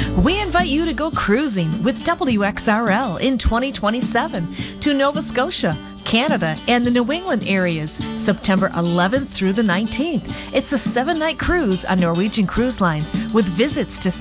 We invite you to go cruising with WXRL in 2027 to Nova Scotia, Canada, and the New England areas, September 11th through the 19th. It's a 7-night cruise on Norwegian Cruise Lines with visits to